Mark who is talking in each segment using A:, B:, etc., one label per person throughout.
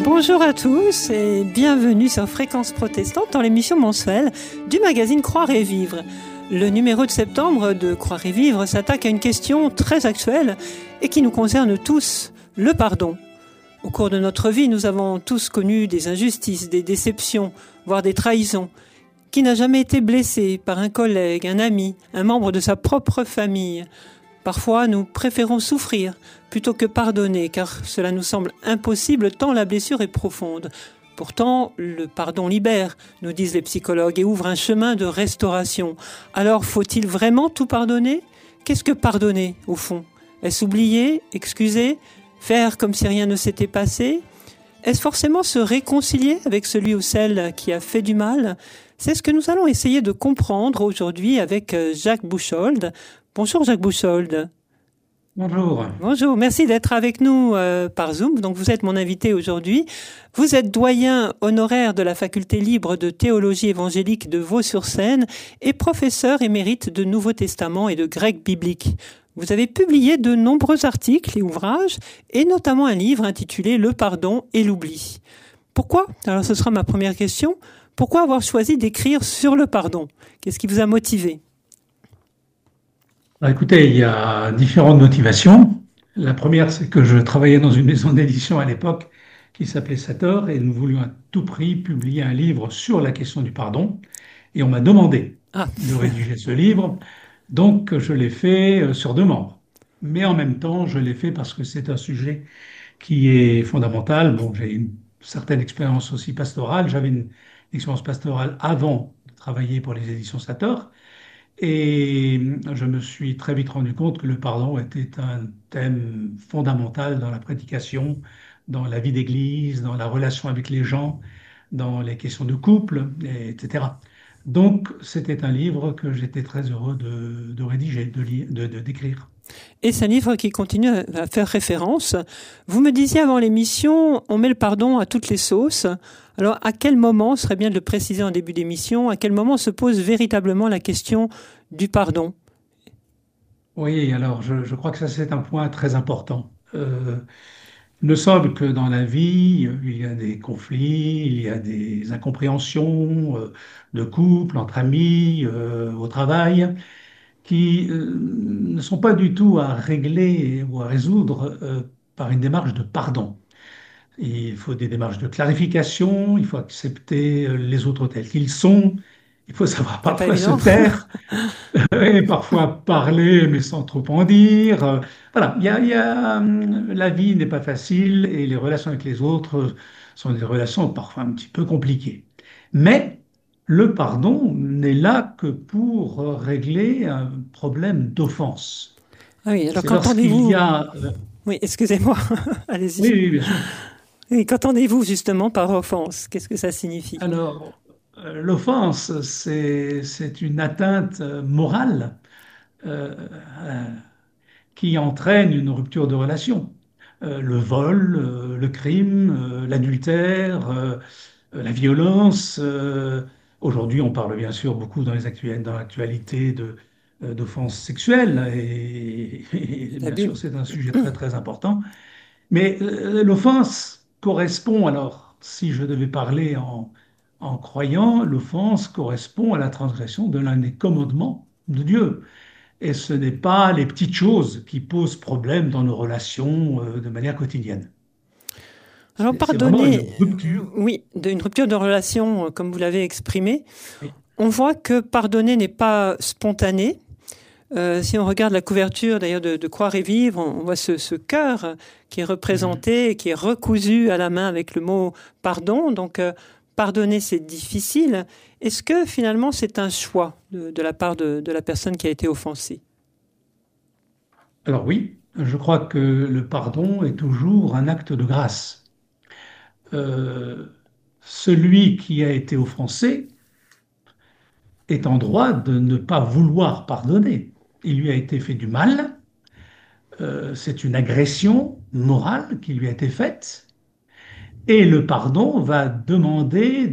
A: Bonjour à tous et bienvenue sur Fréquence Protestante dans l'émission mensuelle du magazine Croire et Vivre. Le numéro de septembre de Croire et Vivre s'attaque à une question très actuelle et qui nous concerne tous, le pardon. Au cours de notre vie, nous avons tous connu des injustices, des déceptions, voire des trahisons. Qui n'a jamais été blessé par un collègue, un ami, un membre de sa propre famille ? Parfois, nous préférons souffrir plutôt que pardonner, car cela nous semble impossible tant la blessure est profonde. Pourtant, le pardon libère, nous disent les psychologues, et ouvre un chemin de restauration. Alors, faut-il vraiment tout pardonner ? Qu'est-ce que pardonner, au fond ? Est-ce oublier, excuser, faire comme si rien ne s'était passé ? Est-ce forcément se réconcilier avec celui ou celle qui a fait du mal ? C'est ce que nous allons essayer de comprendre aujourd'hui avec Jacques Bouchold. Bonjour Jacques Bouchold.
B: Bonjour.
A: Bonjour, merci d'être avec nous par Zoom. Donc vous êtes mon invité aujourd'hui. Vous êtes doyen honoraire de la faculté libre de théologie évangélique de Vaux-sur-Seine et professeur émérite de Nouveau Testament et de grec biblique. Vous avez publié de nombreux articles et ouvrages, et notamment un livre intitulé « Le pardon et l'oubli ». Pourquoi ? Alors ce sera ma première question. Pourquoi avoir choisi d'écrire sur le pardon ? Qu'est-ce qui vous a motivé ?
B: Écoutez, il y a différentes motivations. La première, c'est que je travaillais dans une maison d'édition à l'époque qui s'appelait Sator, et nous voulions à tout prix publier un livre sur la question du pardon. Et on m'a demandé de rédiger ce livre, donc je l'ai fait sur demande. Mais en même temps, je l'ai fait parce que c'est un sujet qui est fondamental. Bon, j'ai une certaine expérience aussi pastorale. J'avais une expérience pastorale avant de travailler pour les éditions Sator. Et je me suis très vite rendu compte que le pardon était un thème fondamental dans la prédication, dans la vie d'église, dans la relation avec les gens, dans les questions de couple, etc. Donc, c'était un livre que j'étais très heureux de rédiger, d'écrire.
A: Et c'est un livre qui continue à faire référence. Vous me disiez avant l'émission, on met le pardon à toutes les sauces. Alors, à quel moment, ce serait bien de le préciser en début d'émission, à quel moment se pose véritablement la question du pardon ?
B: Oui, alors je crois que ça c'est un point très important. Il me semble que dans la vie, il y a des conflits, il y a des incompréhensions de couple, entre amis, au travail, qui ne sont pas du tout à régler ou à résoudre par une démarche de pardon. Il faut des démarches de clarification, il faut accepter les autres tels qu'ils sont, il faut savoir
A: C'est pas
B: parfois se
A: évident.
B: taire et parfois parler mais sans trop en dire. Voilà, la vie n'est pas facile et les relations avec les autres sont des relations parfois un petit peu compliquées. Mais le pardon n'est là que pour régler un problème d'offense.
A: Ah oui, alors
B: C'est lorsqu'il y a...
A: Oui, excusez-moi,
B: Oui,
A: allez-y.
B: oui, bien sûr.
A: Oui, qu'entendez-vous justement par offense ? Qu'est-ce que ça signifie ?
B: Alors, l'offense, c'est une atteinte morale euh, euh, qui entraîne une rupture de relation. Le vol, le crime, l'adultère, la violence. Aujourd'hui, on parle bien sûr beaucoup dans l'actualité d'offenses sexuelles et bien
A: L'abus.
B: sûr, c'est un sujet très très important. Mais l'offense correspond, alors, si je devais parler en croyant, l'offense correspond à la transgression de l'un des commandements de Dieu. Et ce n'est pas les petites choses qui posent problème dans nos relations de manière quotidienne.
A: Alors
B: C'est vraiment une
A: pardonner,
B: rupture.
A: oui, une rupture de relation, comme vous l'avez exprimé. On voit que pardonner n'est pas spontané. Si on regarde la couverture d'ailleurs de Croire et Vivre, on voit ce cœur qui est représenté, et qui est recousu à la main avec le mot pardon. Donc pardonner, c'est difficile. Est-ce que finalement c'est un choix de la part de la personne qui a été offensée ?
B: Alors oui, je crois que le pardon est toujours un acte de grâce. Euh, Celui qui a été offensé est en droit de ne pas vouloir pardonner. Il lui a été fait du mal, c'est une agression morale qui lui a été faite, et le pardon va demander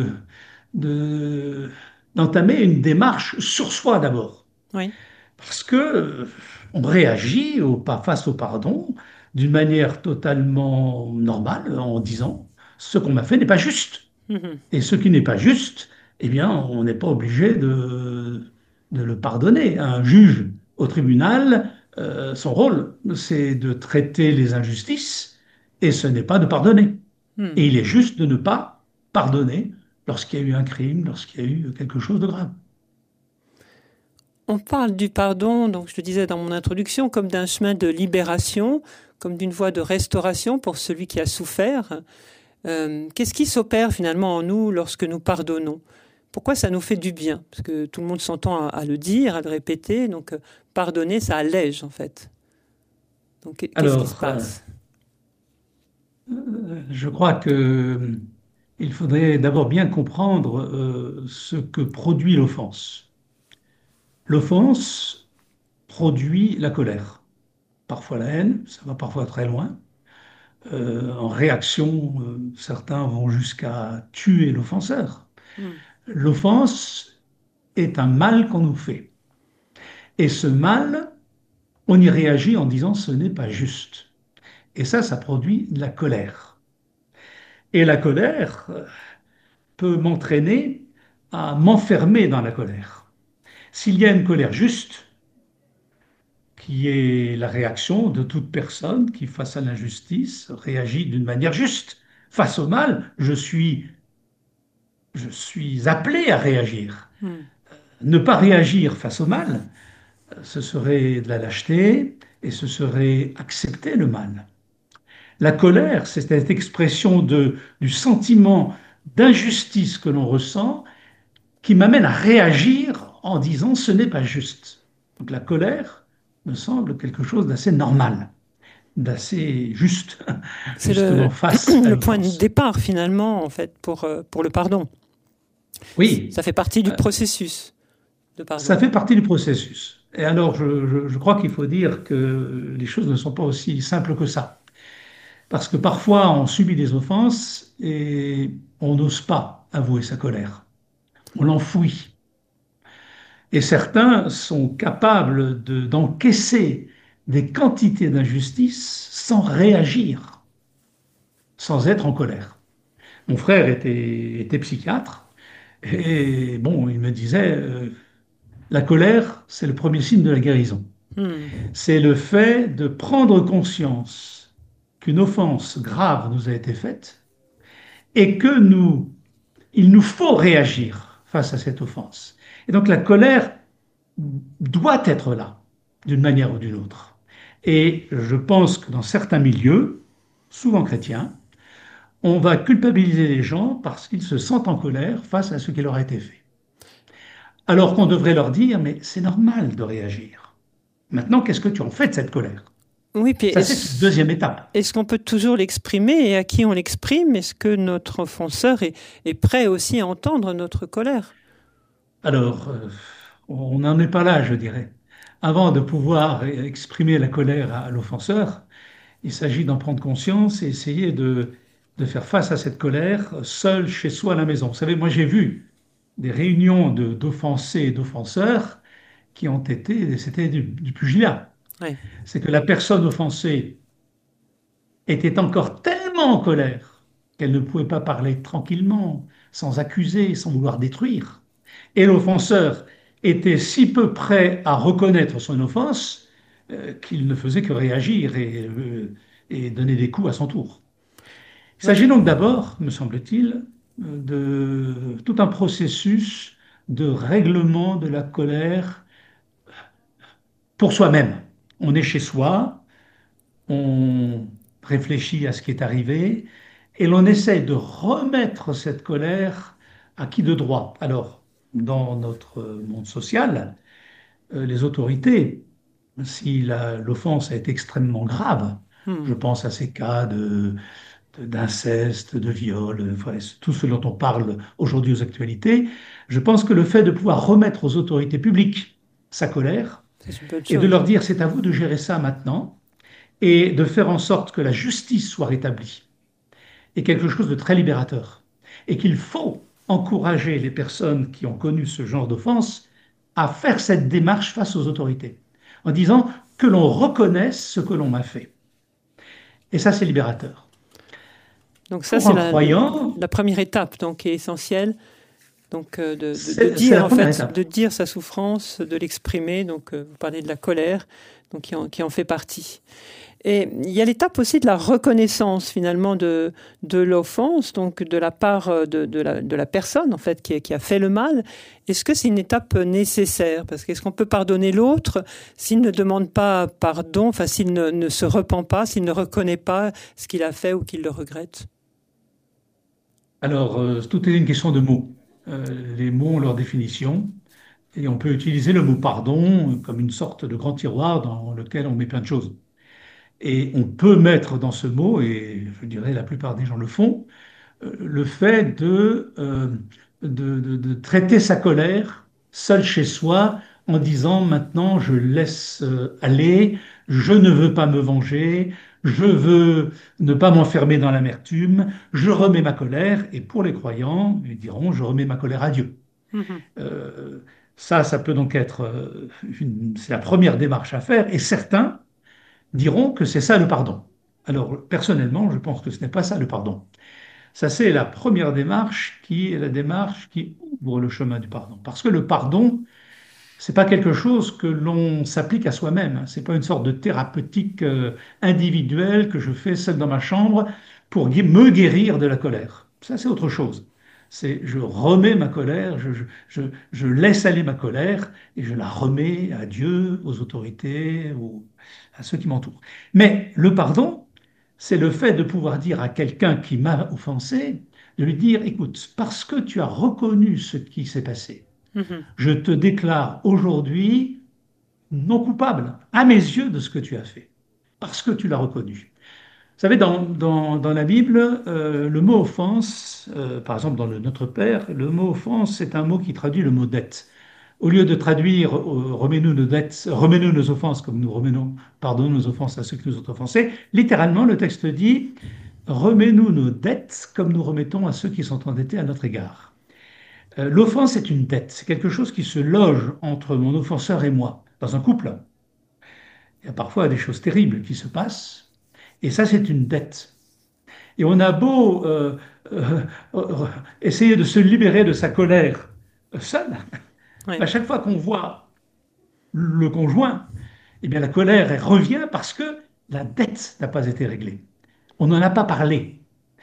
B: de- d'entamer une démarche sur soi d'abord.
A: Oui.
B: Parce que on réagit face au pardon d'une manière totalement normale en disant ce qu'on m'a fait n'est pas juste.
A: Mhm.
B: Et ce qui n'est pas juste, eh bien, on n'est pas obligé de le pardonner. Un juge au tribunal, son rôle, c'est de traiter les injustices, et ce n'est pas de pardonner. Et
A: Mhm.
B: il est juste de ne pas pardonner lorsqu'il y a eu un crime, lorsqu'il y a eu quelque chose de grave.
A: On parle du pardon, donc je le disais dans mon introduction, comme d'un chemin de libération, comme d'une voie de restauration pour celui qui a souffert. Qu'est-ce qui s'opère finalement en nous lorsque nous pardonnons? Pourquoi ça nous fait du bien? Parce que tout le monde s'entend à le dire, à le répéter. Donc, pardonner, ça allège en fait. Donc, qu'est-ce qui se
B: Alors,
A: passe?
B: je crois que il faudrait d'abord bien comprendre ce que produit l'offense. L'offense produit la colère, parfois la haine, ça va parfois très loin. En réaction, certains vont jusqu'à tuer l'offenseur.
A: Hmm.
B: L'offense est un mal qu'on nous fait. Et ce mal, on y réagit en disant ce n'est pas juste. Et ça produit de la colère. Et la colère peut m'entraîner à m'enfermer dans la colère. S'il y a une colère juste, qui est la réaction de toute personne qui, face à l'injustice, réagit d'une manière juste. Face au mal, je suis appelé à réagir.
A: Hmm.
B: Ne pas réagir face au mal, ce serait de la lâcheté et ce serait accepter le mal. La colère, c'est cette expression du sentiment d'injustice que l'on ressent qui m'amène à réagir en disant ce n'est pas juste. Donc la colère me semble quelque chose d'assez normal, d'assez juste,
A: C'est
B: justement face à
A: le point de
B: l'offense.
A: départ finalement en fait pour le pardon.
B: Oui,
A: Ça fait partie du
B: euh,
A: processus de pardon.
B: ça fait partie du processus. Et alors, je crois qu'il faut dire que les choses ne sont pas aussi simples que ça. Parce que parfois, on subit des offenses et on n'ose pas avouer sa colère. On l'enfouit. Et certains sont capables d'encaisser des quantités d'injustice sans réagir, sans être en colère. Mon frère était psychiatre et bon, il me disait, la colère, c'est le premier signe de la guérison.
A: Hmm.
B: C'est le fait de prendre conscience qu'une offense grave nous a été faite et il nous faut réagir face à cette offense. Et donc la colère doit être là, d'une manière ou d'une autre. Et je pense que dans certains milieux, souvent chrétiens, on va culpabiliser les gens parce qu'ils se sentent en colère face à ce qui leur a été fait. Alors qu'on devrait leur dire, mais c'est normal de réagir. Maintenant, qu'est-ce que tu en fais de cette colère?
A: Oui, puis
B: Ça, c'est une deuxième étape.
A: est-ce qu'on peut toujours l'exprimer et à qui on l'exprime? Est-ce que notre offenseur est prêt aussi à entendre notre colère?
B: Alors, on n'en est pas là, je dirais. Avant de pouvoir exprimer la colère à l'offenseur, il s'agit d'en prendre conscience et essayer de faire face à cette colère seul chez soi à la maison. Vous savez, moi j'ai vu des réunions d'offensés et d'offenseurs qui ont été, c'était du pugilat.
A: Ouais.
B: C'est que la personne offensée était encore tellement en colère qu'elle ne pouvait pas parler tranquillement, sans accuser, sans vouloir détruire. Et l'offenseur était si peu prêt à reconnaître son offense qu'il ne faisait que réagir et donner des coups à son tour. Il
A: Ouais.
B: s'agit donc d'abord, me semble-t-il, de tout un processus de règlement de la colère pour soi-même. On est chez soi, on réfléchit à ce qui est arrivé et l'on essaie de remettre cette colère à qui de droit. Alors, dans notre monde social, les autorités, si l'offense a été extrêmement grave, je
A: Hmm.
B: pense à ces cas d'inceste, de viol, enfin, tout ce dont on parle aujourd'hui aux actualités, je pense que le fait de pouvoir remettre aux autorités publiques sa colère
A: C'est une bonne
B: et de
A: chose.
B: leur dire c'est à vous de gérer ça maintenant et de faire en sorte que la justice soit rétablie est quelque chose de très libérateur et qu'il faut encourager les personnes qui ont connu ce genre d'offense à faire cette démarche face aux autorités en disant que l'on reconnaisse ce que l'on m'a fait. Et ça, c'est libérateur.
A: Donc ça,
B: Pour
A: c'est
B: un croyant,
A: la première étape, donc, qui est essentielle. Donc
B: c'est
A: dire,
B: la
A: en
B: première
A: fait,
B: étape.
A: de dire sa souffrance, de l'exprimer. Donc vous parlez de la colère, donc qui en fait partie. Et il y a l'étape aussi de la reconnaissance finalement de l'offense, donc de la part de la personne en fait qui a fait le mal. Est-ce que c'est une étape nécessaire? Parce qu'est-ce qu'on peut pardonner l'autre s'il ne demande pas pardon, enfin s'il ne se repent pas, s'il ne reconnaît pas ce qu'il a fait ou qu'il le regrette?
B: Alors, tout est une question de mots. Les mots ont leur définition. Et on peut utiliser le mot pardon comme une sorte de grand tiroir dans lequel on met plein de choses. Et on peut mettre dans ce mot, et je dirais la plupart des gens le font, le fait de traiter sa colère seul chez soi en disant maintenant je laisse aller, je ne veux pas me venger, je veux ne pas m'enfermer dans l'amertume, je remets ma colère, et pour les croyants, ils diront je remets ma colère à Dieu.
A: Mhm.
B: Euh, ça peut donc être, c'est la première démarche à faire, et certains diront que c'est ça le pardon. Alors, personnellement, je pense que ce n'est pas ça le pardon. Ça, c'est la première démarche qui est la démarche qui ouvre le chemin du pardon. Parce que le pardon, c'est pas quelque chose que l'on s'applique à soi-même. C'est pas une sorte de thérapeutique individuelle que je fais seul dans ma chambre pour me guérir de la colère. Ça, c'est autre chose. C'est je remets ma colère, je laisse aller ma colère et je la remets à Dieu, aux autorités, à ceux qui m'entourent. Mais le pardon, c'est le fait de pouvoir dire à quelqu'un qui m'a offensé, de lui dire, écoute, parce que tu as reconnu ce qui s'est passé,
A: Mhm.
B: je te déclare aujourd'hui non coupable, à mes yeux, de ce que tu as fait, parce que tu l'as reconnu. Vous savez, dans la Bible, le mot offense, par exemple dans le Notre Père, le mot offense, c'est un mot qui traduit le mot dette. Au lieu de traduire remets-nous nos dettes, remets-nous nos offenses comme nous remenons, pardonnons nos offenses à ceux qui nous ont offensés, littéralement, le texte dit remets-nous nos dettes comme nous remettons à ceux qui sont endettés à notre égard. L'offense est une dette, c'est quelque chose qui se loge entre mon offenseur et moi. Dans un couple, il y a parfois des choses terribles qui se passent, et ça, c'est une dette. Et on a beau euh, euh, essayer de se libérer de sa colère seul,
A: Ouais.
B: à chaque fois qu'on voit le conjoint, eh bien la colère elle revient parce que la dette n'a pas été réglée. On n'en a pas parlé.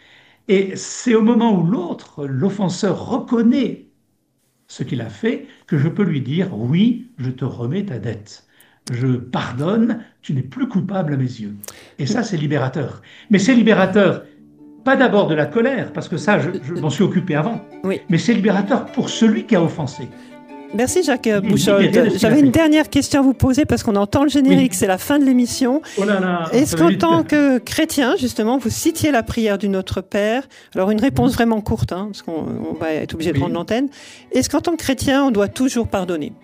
B: Et c'est au moment où l'autre, l'offenseur, reconnaît ce qu'il a fait, que je peux lui dire, oui, je te remets ta dette. Je pardonne, tu n'es plus coupable à mes yeux. Et ça, c'est libérateur. Mais c'est libérateur, pas d'abord de la colère, parce que ça, je m'en suis occupé avant,
A: Oui.
B: mais c'est libérateur pour celui qui a offensé.
A: Merci Jacques
B: Il est
A: Bouchold.
B: libéré de ce qu'il a
A: J'avais une
B: fait.
A: dernière question à vous poser parce qu'on entend le générique,
B: Oui.
A: c'est la fin de l'émission.
B: Oh là là,
A: Est-ce
B: ça va
A: qu'en
B: vite.
A: tant que chrétien, justement, vous citiez la prière du Notre Père? Alors une réponse vraiment courte, hein, parce qu'on va être obligé de
B: Oui.
A: rendre l'antenne. Est-ce qu'en tant que chrétien, on doit toujours pardonner?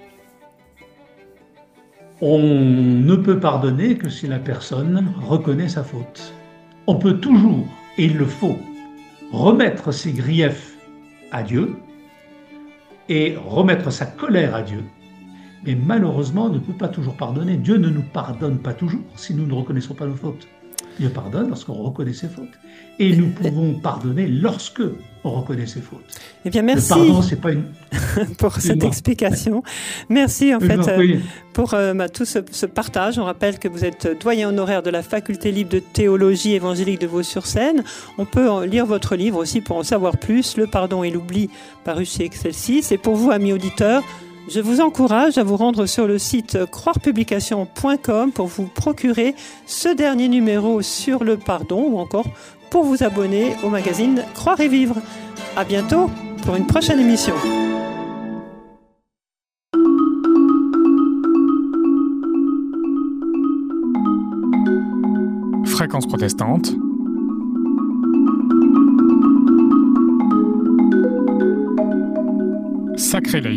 B: On ne peut pardonner que si la personne reconnaît sa faute. On peut toujours, et il le faut, remettre ses griefs à Dieu et remettre sa colère à Dieu. Mais malheureusement, on ne peut pas toujours pardonner. Dieu ne nous pardonne pas toujours si nous ne reconnaissons pas nos fautes. Dieu pardonne lorsqu'on reconnaît ses fautes. Et nous pouvons pardonner lorsque on reconnaît ses fautes.
A: Eh bien,
B: Le
A: merci
B: pardon, c'est pas une...
A: pour cette
B: Excuse-moi.
A: explication. Merci en
B: Je vous en
A: fait
B: prie.
A: pour tout ce partage. On rappelle que vous êtes doyen honoraire de la faculté libre de théologie évangélique de Vaux-sur-Seine. On peut lire votre livre aussi pour en savoir plus, Le pardon et l'oubli, paru chez Excelsis. Et pour vous, amis auditeurs, je vous encourage à vous rendre sur le site croirepublication.com pour vous procurer ce dernier numéro sur le pardon ou encore pour vous abonner au magazine Croire et Vivre. À bientôt pour une prochaine émission.
C: Fréquence protestante. Sacré laïc.